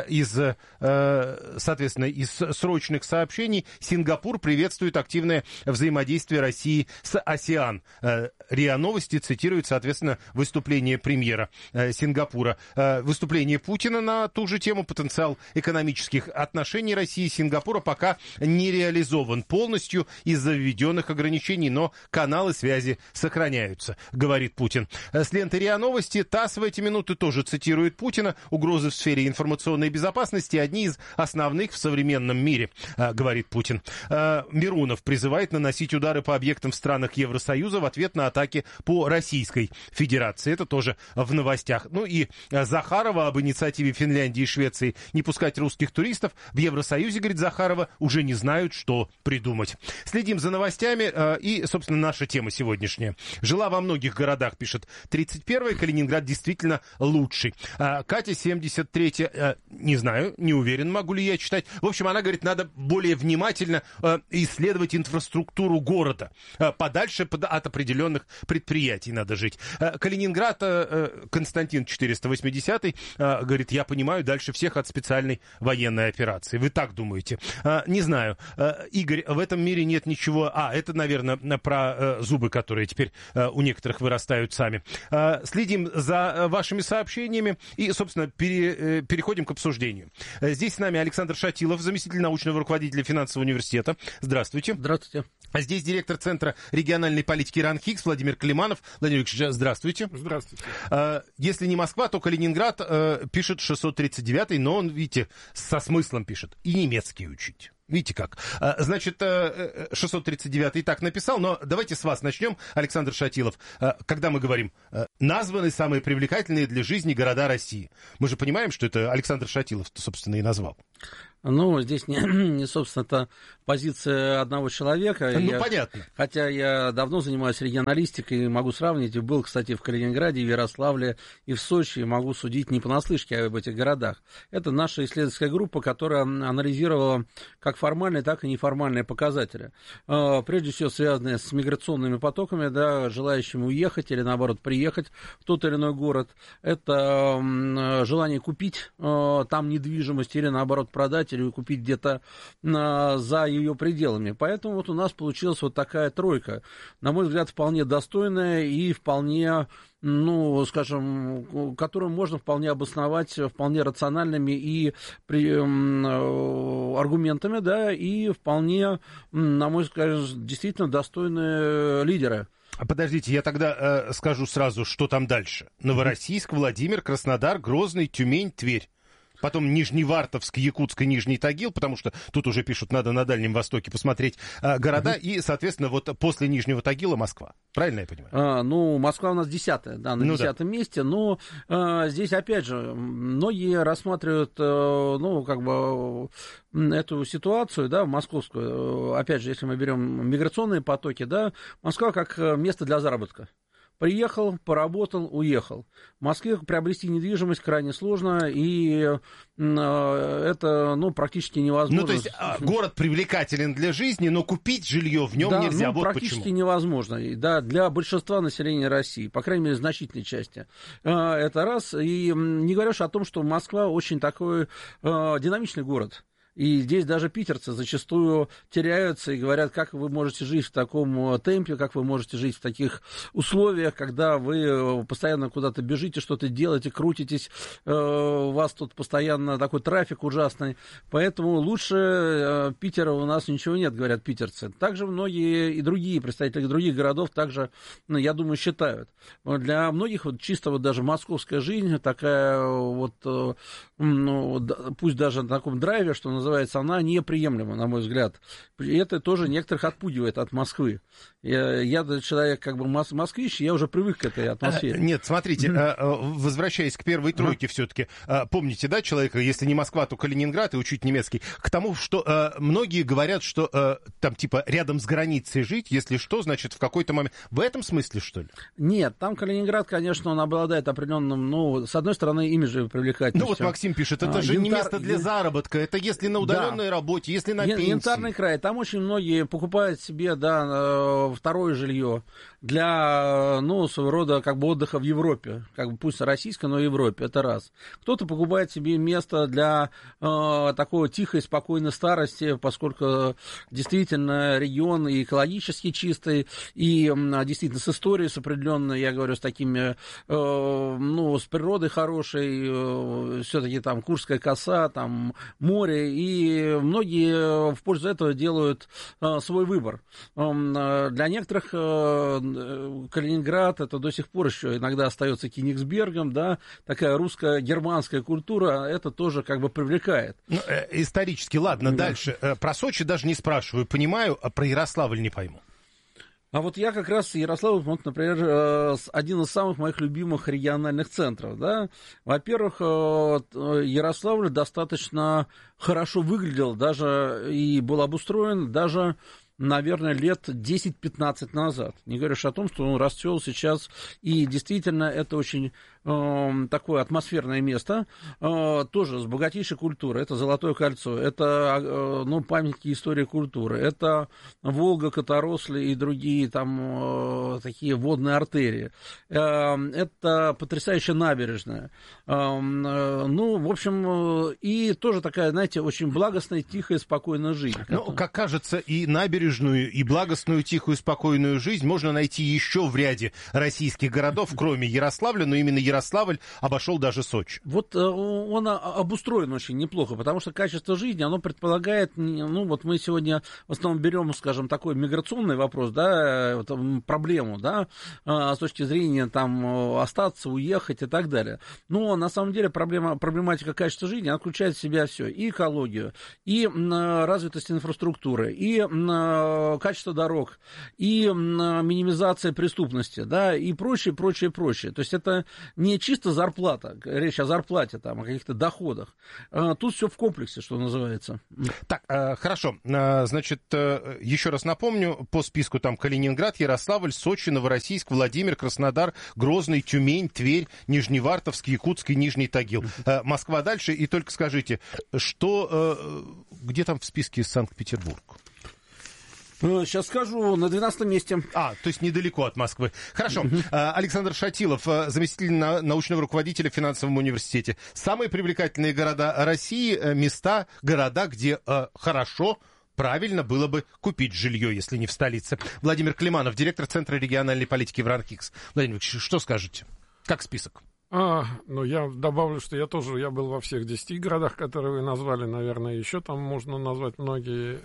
соответственно, из срочных сообщений. Сингапур приветствует активное взаимодействие России с АСЕАН. РИА Новости цитирует, соответственно, выступление премьера Сингапура. Выступление Путина на ту же тему. Потенциал экономических отношений России и Сингапура пока не реализован полностью из-за введенных ограничений, но каналы связи сохраняются, говорит Путин. С ленты РИА Новости ТАСС в эти минуты тоже цитирует Путина. Угрозы в сфере информационной безопасности одни из основных в современном мире, говорит Путин. Миронов призывает наносить удары по объектам в странах Евросоюза в ответ на атаки по Российской Федерации. Это тоже в новостях. Ну и Захарова об инициативе Финляндии и Швеции не пускать русских туристов. В Евросоюзе, говорит Захарова, уже не знают, что придумать. Следим за новостями и, собственно, наша тема сегодняшняя. Жила во многих городах, пишет 31-й. Калининград действительно лучший. Катя, 73-я, не знаю, не уверен, могу ли я читать. В общем, она говорит, надо более внимательно исследовать инфраструктуру города. Подальше от определенных предприятий надо жить. Калининград, Константин 480 говорит, я понимаю, дальше всех от специальной военной операции. Вы так думаете? Не знаю. Игорь, в этом мире нет ничего... это, наверное, про зубы, которые теперь у некоторых вырастают сами. Следим за вашими сообщениями и, собственно, переходим к обсуждению. Здесь с нами Александр Шатилов, заместитель научного руководителя финансового университета. Здравствуйте. Здравствуйте. А здесь директор Центра региональной политики РАН-ХИКС Владимир Климанов. Владимир Ильич, здравствуйте. Здравствуйте. Если не Москва, то Калининград, пишет 639-й, но он, видите, со смыслом пишет. И немецкий учить. Видите как. Значит, 639-й так написал, но давайте с вас начнем, Александр Шатилов. Когда мы говорим, названы самые привлекательные для жизни города России, мы же понимаем, что это Александр Шатилов, собственно, и назвал. Ну, здесь не собственно-то, позиция одного человека. Понятно. Хотя я давно занимаюсь регионалистикой и могу сравнить. Был, кстати, в Калининграде, в Ярославле и в Сочи. И могу судить не понаслышке об этих городах. Это наша исследовательская группа, которая анализировала как формальные, так и неформальные показатели. Прежде всего, связанные с миграционными потоками, да, желающими уехать или, наоборот, приехать в тот или иной город. Это желание купить там недвижимость или, наоборот, продать или купить где-то за ее пределами. Поэтому вот у нас получилась вот такая тройка. На мой взгляд, вполне достойная и вполне, ну, скажем, которую можно вполне обосновать вполне рациональными и аргументами, да, и вполне, на мой взгляд, действительно достойные лидеры. Подождите, я тогда скажу сразу, что там дальше. Новороссийск, Владимир, Краснодар, Грозный, Тюмень, Тверь. Потом Нижневартовск, Якутск и Нижний Тагил, потому что тут уже пишут, надо на Дальнем Востоке посмотреть города, и, соответственно, вот после Нижнего Тагила Москва. Правильно я понимаю? Ну, Москва у нас 10-я, да, на 10-м месте, но здесь, опять же, многие рассматривают, ну, как бы, эту ситуацию, да, московскую, опять же, если мы берем миграционные потоки, да, Москва как место для заработка. Приехал, поработал, уехал. В Москве приобрести недвижимость крайне сложно, и это, ну, практически невозможно. Ну, то есть город привлекателен для жизни, но купить жилье в нем нельзя. Ну, вот практически почему. Невозможно, да, для большинства населения России, по крайней мере, значительной части. Это раз. И не говоря уж о том, что Москва очень такой динамичный город. И здесь даже питерцы зачастую теряются и говорят, как вы можете жить в таком темпе, как вы можете жить в таких условиях, когда вы постоянно куда-то бежите, что-то делаете, крутитесь, у вас тут постоянно такой трафик ужасный. Поэтому лучше Питера у нас ничего нет, говорят питерцы. Также многие и другие представители других городов также, ну, я думаю, считают. Для многих вот чисто вот даже московская жизнь такая вот, ну, пусть даже на таком драйве, что называется, она неприемлема, на мой взгляд. И это тоже некоторых отпугивает от Москвы. Я человек как бы москвич, я уже привык к этой атмосфере. Нет, смотрите, возвращаясь к первой тройке все-таки, помните, да, человека, если не Москва, то Калининград и учить немецкий, к тому, что многие говорят, что там типа рядом с границей жить, если что, значит в какой-то момент... В этом смысле, что ли? Нет, там Калининград, конечно, он обладает определенным, ну, с одной стороны, имиджем привлекательностью. Ну вот Максим пишет, это же не место для заработка, это если на удаленной работе, если на пенсии. Янтарный край, там очень многие покупают себе, да, второе жилье для, ну, своего рода как бы отдыха в Европе, как бы пусть российское, но в Европе, это раз. Кто-то покупает себе место для такой тихой, спокойной старости, поскольку действительно регион и экологически чистый, и действительно с историей, с определенной, я говорю, с такими, ну, с природой хорошей, все-таки там Курская коса, там море, и многие в пользу этого делают свой выбор. Для некоторых Калининград это до сих пор еще иногда остается Кенигсбергом, да, такая русско-германская культура, это тоже как бы привлекает. Ну, исторически, ладно, дальше. Про Сочи даже не спрашиваю, понимаю, а про Ярославль не пойму. А вот я как раз Ярославль, вот, например, один из самых моих любимых региональных центров, да. Во-первых, Ярославль достаточно хорошо выглядел, даже и был обустроен, даже наверное, лет 10-15 назад. Не говоря уж о том, что он расцвел сейчас, и действительно это очень такое атмосферное место, тоже с богатейшей культурой. Это Золотое кольцо, это памятники истории культуры, это Волга, Которосли и другие там такие водные артерии. Это потрясающая набережная. В общем, и тоже такая, знаете, очень благостная, тихая, спокойная жизнь. Ну, как кажется, и набережную, и благостную, тихую, спокойную жизнь можно найти еще в ряде российских городов, кроме Ярославля, но именно Ярославль обошел даже Сочи. Вот он обустроен очень неплохо, потому что качество жизни, оно предполагает, вот мы сегодня в основном берем, скажем, такой миграционный вопрос, да, проблему, да, с точки зрения там остаться, уехать и так далее. Но на самом деле проблематика качества жизни, она включает в себя все, и экологию, и развитость инфраструктуры, и качество дорог, и минимизация преступности, да, и прочее. То есть это не чисто зарплата, речь о зарплате, там, о каких-то доходах. Тут все в комплексе, что называется. Так, хорошо. Значит, еще раз напомню, по списку там Калининград, Ярославль, Сочи, Новороссийск, Владимир, Краснодар, Грозный, Тюмень, Тверь, Нижневартовск, Якутск и Нижний Тагил. Москва дальше. И только скажите, где там в списке Санкт-Петербург? Сейчас скажу, на 12 месте. То есть недалеко от Москвы. Хорошо. Александр Шатилов, заместитель научного руководителя в финансовом университете. Самые привлекательные города России, места, города, где хорошо, правильно было бы купить жилье, если не в столице. Владимир Климанов, директор Центра региональной политики в РАНХИКС. Владимир Ильич, что скажете? Как список? Я добавлю, что я был во всех 10 городах, которые вы назвали, наверное, еще там можно назвать многие.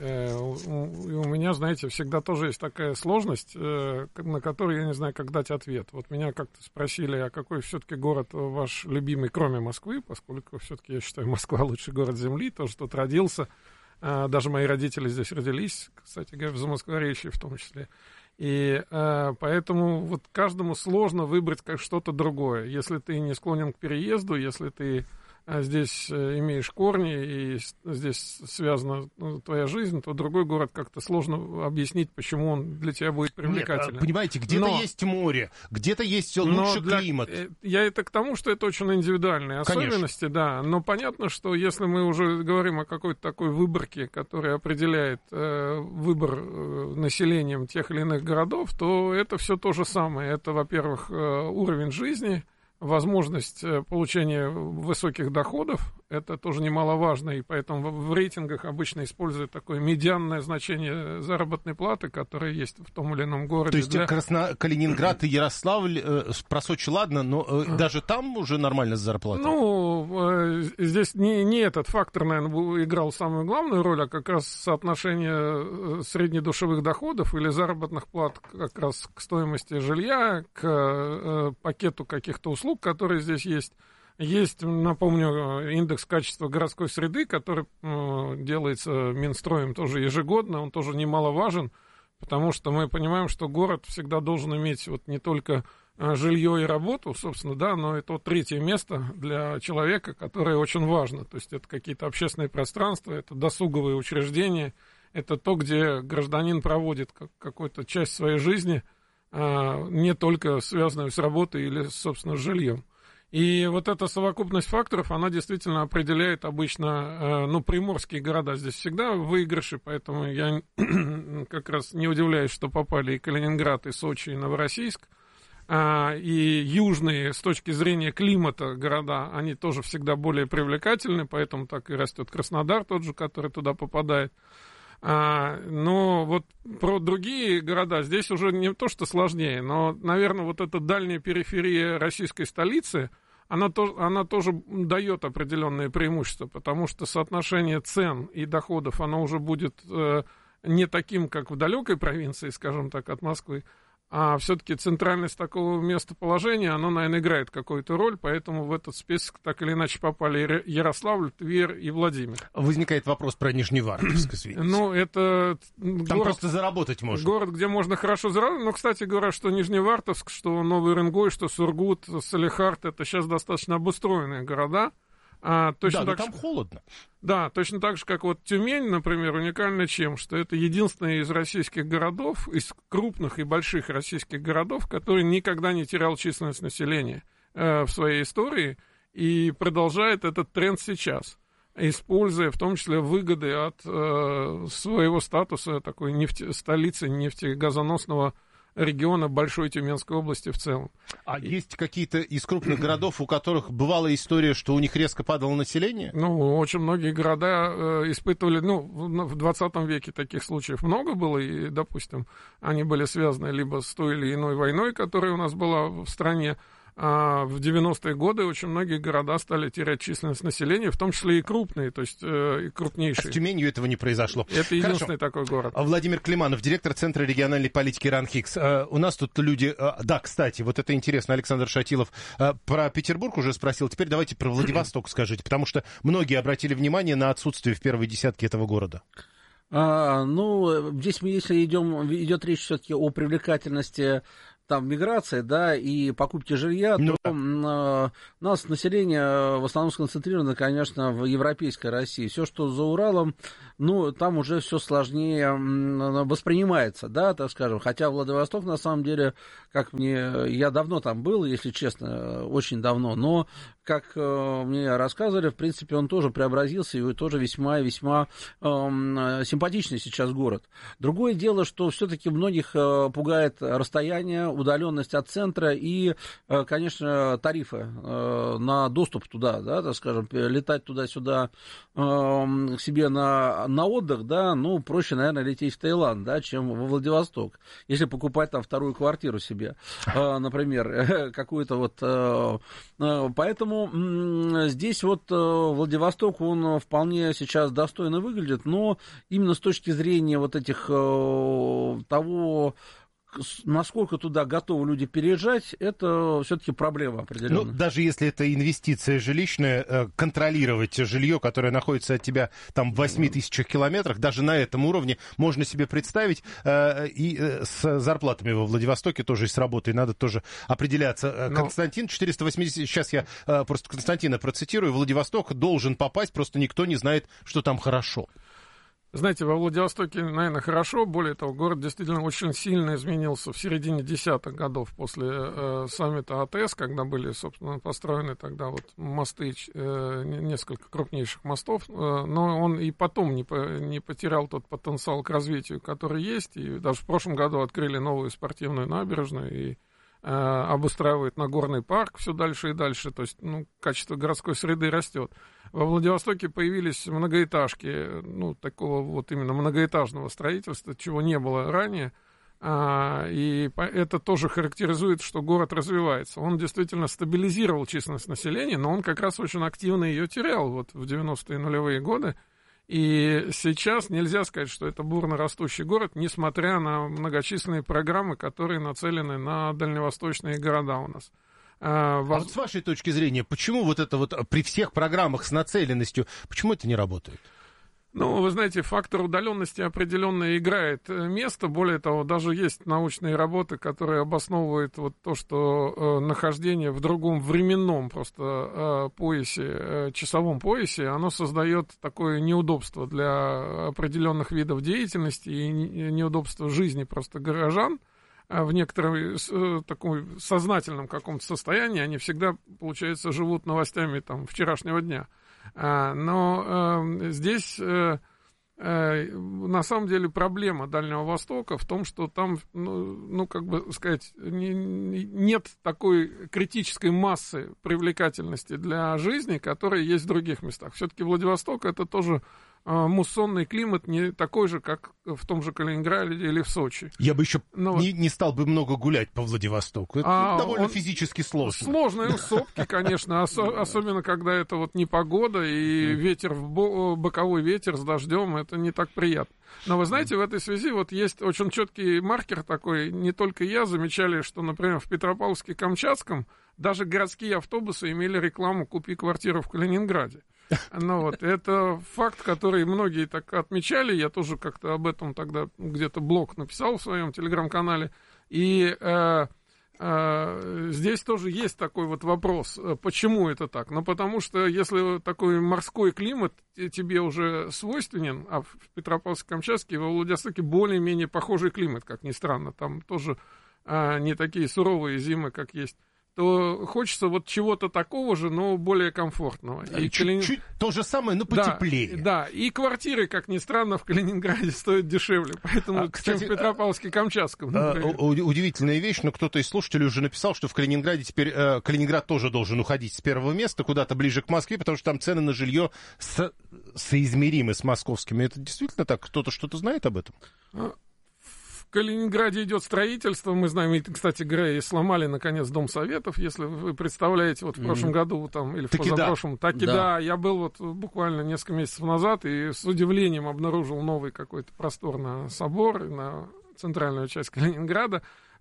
И у меня, знаете, всегда тоже есть такая сложность, на которую я не знаю, как дать ответ. Вот меня как-то спросили, а какой все-таки город ваш любимый, кроме Москвы, поскольку все-таки я считаю, Москва лучший город Земли, тоже тут родился. Даже мои родители здесь родились, кстати говоря, в Замоскворечье в том числе. И поэтому вот каждому сложно выбрать как что-то другое. Если ты не склонен к переезду, если ты здесь имеешь корни и здесь связана твоя жизнь, то другой город как-то сложно объяснить, почему он для тебя будет привлекательным. Нет, понимаете, где-то есть море, где-то есть лучший климат. Я это к тому, что это очень индивидуальные особенности, конечно. Да. Но понятно, что если мы уже говорим о какой-то такой выборке, которая определяет выбор населением тех или иных городов, то это все то же самое. Это, во-первых, уровень жизни, возможность получения высоких доходов, это тоже немаловажно, и поэтому в рейтингах обычно используют такое медианное значение заработной платы, которое есть в том или ином городе. То есть Калининград и Ярославль, про Сочи ладно, но даже там уже нормально с зарплатой? Здесь не этот фактор, наверное, играл самую главную роль, а как раз соотношение среднедушевых доходов или заработных плат как раз к стоимости жилья, к пакету каких-то услуг, которые здесь есть. Есть, напомню, индекс качества городской среды, который делается Минстроем тоже ежегодно, он тоже немаловажен, потому что мы понимаем, что город всегда должен иметь вот не только жилье и работу, собственно, да, но это третье место для человека, которое очень важно. То есть это какие-то общественные пространства, это досуговые учреждения, это то, где гражданин проводит какую-то часть своей жизни, не только связанную с работой или, собственно, с жильем. И вот эта совокупность факторов, она действительно определяет обычно, приморские города здесь всегда в выигрыше, поэтому я как раз не удивляюсь, что попали и Калининград, и Сочи, и Новороссийск. И южные, с точки зрения климата, города, они тоже всегда более привлекательны, поэтому так и растет Краснодар тот же, который туда попадает. Но вот про другие города здесь уже не то, что сложнее, но, наверное, вот эта дальняя периферия российской столицы, она тоже дает определенные преимущества, потому что соотношение цен и доходов, оно уже будет не таким, как в далекой провинции, скажем так, от Москвы, а все-таки центральность такого местоположения, оно, наверное, играет какую-то роль, поэтому в этот список так или иначе попали Ярославль, Тверь и Владимир. Возникает вопрос про Нижневартовск, извините. Это там просто заработать можно. Город, где можно хорошо заработать. Но, кстати говоря, что Нижневартовск, что Новый Уренгой, что Сургут, Салехард, это сейчас достаточно обустроенные города. Точно да, там холодно. Да, точно так же, как вот Тюмень, например, уникальна чем, что это единственный из российских городов, из крупных и больших российских городов, который никогда не терял численность населения в своей истории и продолжает этот тренд сейчас, используя в том числе выгоды от своего статуса такой столицы нефтегазоносного региона Большой Тюменской области в целом. А есть какие-то из крупных городов, у которых бывала история, что у них резко падало население? Ну, очень многие города испытывали, в 20 веке таких случаев много было, и, допустим, они были связаны либо с той или иной войной, которая у нас была в стране. А в 90-е годы очень многие города стали терять численность населения, в том числе и крупные, то есть и крупнейшие. А с Тюменью этого не произошло. Это единственный такой город. Владимир Климанов, директор Центра региональной политики РАНХИКС. У нас тут люди... Да, кстати, вот это интересно, Александр Шатилов про Петербург уже спросил. Теперь давайте про Владивосток скажите, потому что многие обратили внимание на отсутствие в первой десятке этого города. Здесь если идет речь все-таки о привлекательности там миграции, да, и покупки жилья, то у нас население в основном сконцентрировано, конечно, в европейской России. Все, что за Уралом, там уже все сложнее воспринимается, да, так скажем. Хотя Владивосток, на самом деле, я давно там был, если честно, очень давно, но, как мне рассказывали, в принципе, он тоже преобразился, и тоже весьма и весьма симпатичный сейчас город. Другое дело, что все-таки многих пугает расстояние, удаленность от центра и, конечно, тарифы на доступ туда, да, так скажем, летать туда-сюда к себе на отдых, да, проще, наверное, лететь в Таиланд, да, чем во Владивосток, если покупать там вторую квартиру себе, например, какую-то вот. Поэтому здесь вот Владивосток, он вполне сейчас достойно выглядит, но именно с точки зрения вот этих того, насколько туда готовы люди переезжать, это все-таки проблема определенная. Даже если это инвестиция жилищная, контролировать жилье, которое находится от тебя там в 8 тысячах километрах, даже на этом уровне можно себе представить, и с зарплатами во Владивостоке тоже и с работой надо тоже определяться. Константин, 480, сейчас я просто Константина процитирую, Владивосток должен попасть, просто никто не знает, что там хорошо. Знаете, во Владивостоке, наверное, хорошо. Более того, город действительно очень сильно изменился в середине десятых годов после саммита АТС, когда были, собственно, построены тогда вот мосты, несколько крупнейших мостов. Но он и потом не потерял тот потенциал к развитию, который есть. И даже в прошлом году открыли новую спортивную набережную и обустраивает Нагорный парк все дальше и дальше, то есть качество городской среды растет. Во Владивостоке появились многоэтажки, такого вот именно многоэтажного строительства, чего не было ранее, и это тоже характеризует, что город развивается. Он действительно стабилизировал численность населения, но он как раз очень активно ее терял вот в 90-е нулевые годы. И сейчас нельзя сказать, что это бурно растущий город, несмотря на многочисленные программы, которые нацелены на дальневосточные города у нас. Вот с вашей точки зрения, почему вот это вот при всех программах с нацеленностью, почему это не работает? Вы знаете, фактор удаленности определенно играет место. Более того, даже есть научные работы, которые обосновывают вот то, что нахождение в другом временном просто поясе, часовом поясе, оно создает такое неудобство для определенных видов деятельности и неудобство жизни просто горожан. В некотором таком сознательном каком-то состоянии они всегда, получается, живут новостями там вчерашнего дня. Но здесь на самом деле проблема Дальнего Востока в том, что там, как бы сказать, нет такой критической массы привлекательности для жизни, которая есть в других местах. Все-таки Владивосток — это тоже муссонный климат не такой же, как в том же Калининграде или в Сочи. Я бы еще не стал бы много гулять по Владивостоку. Это довольно физически сложно. Сложные сопки, конечно, особенно когда это вот непогода и ветер, боковой ветер с дождем, это не так приятно. Но вы знаете, в этой связи вот есть очень четкий маркер такой, не только я, замечали, что, например, в Петропавловске-Камчатском даже городские автобусы имели рекламу «Купи квартиру в Калининграде». Это факт, который многие так отмечали. Я тоже как-то об этом тогда где-то блог написал в своем телеграм-канале. И здесь тоже есть такой вот вопрос, почему это так? Ну, потому что если такой морской климат тебе уже свойственен, а в Петропавловске-Камчатске и во Владивостоке более-менее похожий климат, как ни странно, там тоже не такие суровые зимы, как есть, то хочется вот чего-то такого же, но более комфортного. И чуть-чуть то же самое, но потеплее. Да, и квартиры, как ни странно, в Калининграде стоят дешевле, поэтому, кстати, чем в Петропавловске-Камчатском, например. Удивительная вещь, но кто-то из слушателей уже написал, что в Калининграде теперь Калининград тоже должен уходить с первого места куда-то ближе к Москве, потому что там цены на жилье соизмеримы с московскими. Это действительно так? Кто-то что-то знает об этом? В Калининграде идет строительство, мы знаем, и, кстати говоря, и сломали, наконец, Дом Советов, если вы представляете, вот в прошлом году там, или в позапрошлом. Да, я был вот буквально несколько месяцев назад и с удивлением обнаружил новый какой-то просторный собор на центральную часть Калининграда.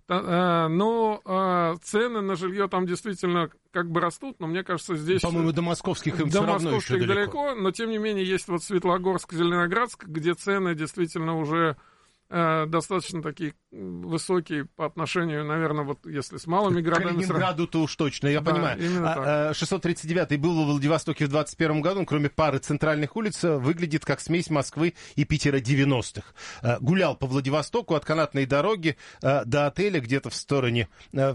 Но цены на жилье там действительно как бы растут, но мне кажется, здесь... По-моему, до московских им все равно еще далеко. Но, тем не менее, есть вот Светлогорск, Зеленоградск, где цены действительно уже... достаточно такие высокие по отношению, наверное, вот если с малыми городами... К Калининграду-то уж точно, я понимаю. 639-й был во Владивостоке в 21 году, кроме пары центральных улиц, выглядит как смесь Москвы и Питера 90-х. Гулял по Владивостоку от канатной дороги до отеля где-то в стороне